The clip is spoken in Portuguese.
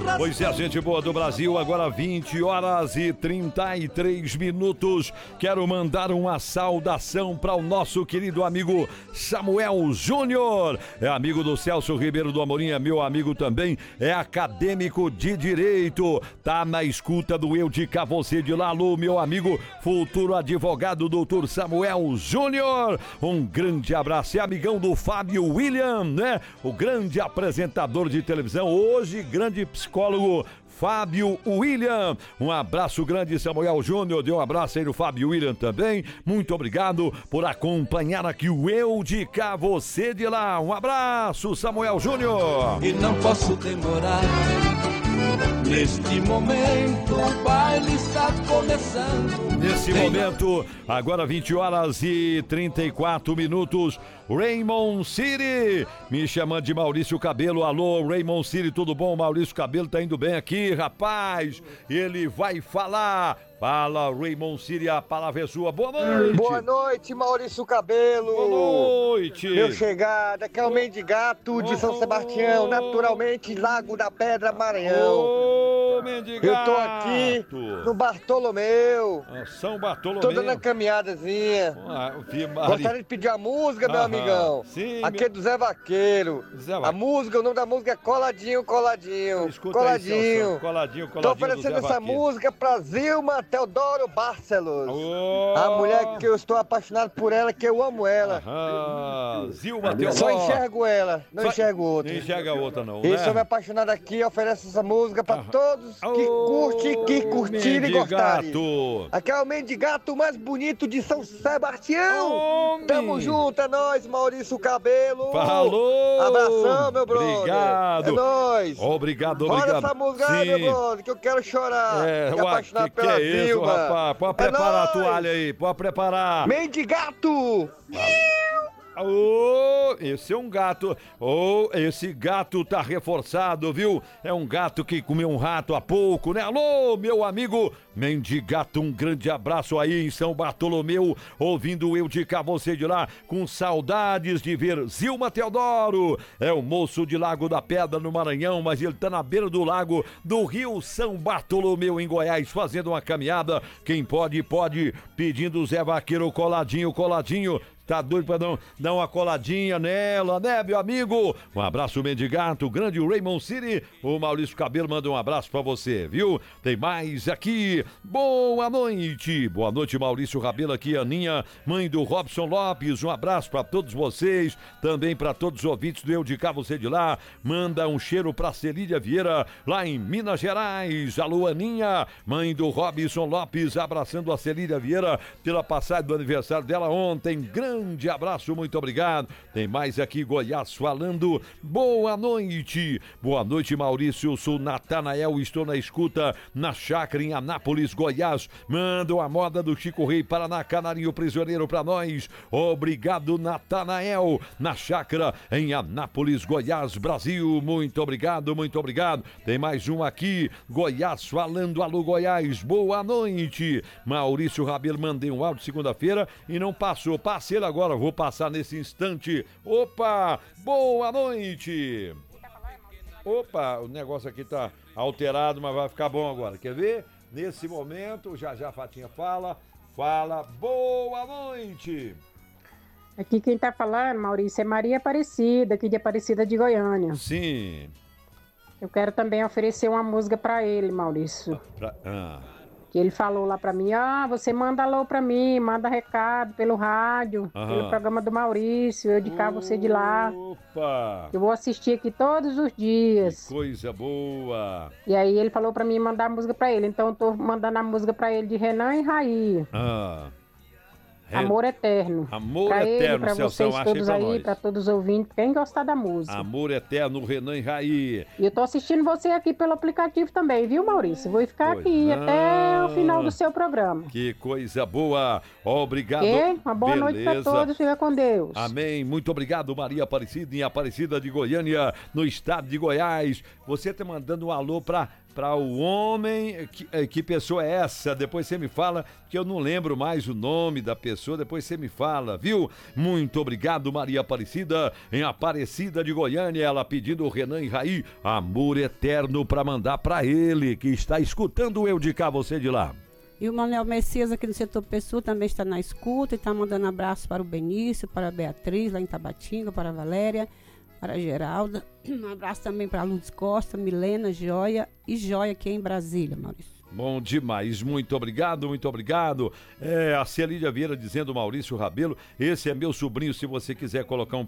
Pois é, gente boa do Brasil, agora 20 horas e 33 minutos. Quero mandar uma saudação para o nosso querido amigo Samuel Júnior. É amigo do Celso Ribeiro do Amorim, é meu amigo também, é acadêmico de Direito. Tá na escuta do Eu de Cá, Você de Lá. Alô, meu amigo, futuro advogado, doutor Samuel Júnior. Um grande abraço. É amigão do Fábio William, né? O grande apresentador de televisão, hoje grande psicólogo Fábio William. Um abraço grande, Samuel Júnior. Dê um abraço aí no Fábio William também. Muito obrigado por acompanhar aqui o Eu de Cá, Você de Lá. Um abraço, Samuel Júnior. E não posso demorar. Neste momento o baile está começando. Nesse momento, agora 20 horas e 34 minutos, Raymond City, me chamando de Maurício Cabelo. Alô, Raymond City, tudo bom? Maurício Cabelo tá indo bem aqui, rapaz. Ele vai falar. Fala, Raymond City, a palavra é sua. Boa noite. Boa noite, Maurício Cabelo. Boa noite. Meu chegada, que é o Mendigato de São Sebastião, naturalmente Lago da Pedra, Maranhão. Ô, Mendigato. Eu tô aqui no Bartolomeu. São Bartolomeu. Tô dando uma caminhadazinha. Gostaria de pedir a música, meu amigão. Sim, aqui é do Zé Vaqueiro. A música, o nome da música é Coladinho, Coladinho. Escuta Coladinho. Aí, coladinho. Tô oferecendo essa música pra Zilma Teodoro Barcelos. A mulher que eu estou apaixonado por ela, que eu amo ela. Zilma Teodoro. Só enxergo ela, não enxergo outra. Não enxerga outra, não. E sou me apaixonado aqui, ofereço essa música pra todos que curtirem e gostarem. Aqui é o Mendigato mais bonito de São Sebastião. Tamo junto, é nóis, Maurício Cabelo. Falou. Abração, meu brother. Obrigado. É nóis. Obrigado. Bora essa música aí, meu brother, que eu quero chorar. Apaixonado pela Zilma. Isso, rapaz. Pode preparar a toalha aí, pode preparar. Mendigato! Esse é um gato. Esse gato tá reforçado, viu? É um gato que comeu um rato há pouco, né? Alô, meu amigo Mendigato, um grande abraço aí em São Bartolomeu, ouvindo o Eu de Cá, Você de Lá, com saudades de ver Zilma Teodoro. É o moço de Lago da Pedra, no Maranhão, mas ele tá na beira do lago do Rio São Bartolomeu, em Goiás, fazendo uma caminhada. Quem pode, pedindo o Zé Vaqueiro, coladinho. Tá doido pra dar uma coladinha nela, né, meu amigo? Um abraço, Mendigato, grande Raymond City. O Maurício Cabelo manda um abraço pra você, viu? Tem mais aqui. Boa noite, Maurício Cabelo aqui, Aninha, mãe do Robson Lopes. Um abraço pra todos vocês, também pra todos os ouvintes do Eu de Cá, Você de Lá. Manda um cheiro pra Celília Vieira, lá em Minas Gerais. Alô, Aninha, mãe do Robson Lopes, abraçando a Celília Vieira pela passagem do aniversário dela ontem. Grande abraço, muito obrigado. Tem mais aqui, Goiás falando. Boa noite, Maurício. Eu sou Natanael, estou na escuta na chácara em Anápolis, Goiás. Manda a moda do Chico Rei, Paraná, Canarinho Prisioneiro pra nós. Obrigado, Natanael, na chácara em Anápolis, Goiás, Brasil. Muito obrigado. Tem mais um aqui, Goiás falando. Alô, Goiás, boa noite. Maurício Rabelo, mandei um áudio segunda-feira e não passou. Passei agora, vou passar nesse instante. Opa, boa noite. Opa, o negócio aqui tá alterado, mas vai ficar bom agora. Quer ver? Nesse momento, já a Fatinha fala, boa noite. Aqui quem tá falando, Maurício, é Maria Aparecida, aqui de Aparecida de Goiânia. Sim. Eu quero também oferecer uma música pra ele, Maurício. Que ele falou lá pra mim, você manda alô pra mim, manda recado pelo rádio, pelo programa do Maurício, Eu de Cá, Você de Lá. Opa! Eu vou assistir aqui todos os dias. Que coisa boa! E aí ele falou pra mim mandar a música pra ele, então eu tô mandando a música pra ele de Renan e Raí. Amor Eterno. Amor pra Eterno, ele, pra Celção, vocês todos pra aí, nós. pra todos os ouvintes, quem gostar da música. Amor Eterno, Renan e Raí. E eu tô assistindo você aqui pelo aplicativo também, viu, Maurício? Vou ficar aqui até o final do seu programa. Que coisa boa. Obrigado. Uma boa noite pra todos, fica com Deus. Amém. Muito obrigado, Maria Aparecida, em Aparecida de Goiânia, no estado de Goiás. Você tá mandando um alô pra o homem, que pessoa é essa? Depois você me fala, que eu não lembro mais o nome da pessoa. pessoa, depois você me fala, viu? Muito obrigado, Maria Aparecida, em Aparecida de Goiânia, ela pedindo o Renan e Raí, amor eterno pra mandar pra ele, que está escutando eu de cá, você de lá. E o Manuel Messias aqui do setor Pessoa também está na escuta e está mandando abraço para o Benício, para a Beatriz lá em Tabatinga, para a Valéria, para a Geralda. Um abraço também para a Lourdes Costa, Milena, Joia e Joia aqui em Brasília, Maurício. Bom demais, muito obrigado, muito obrigado. A Celídia Vieira dizendo, Maurício Rabelo, esse é meu sobrinho, se você quiser colocar um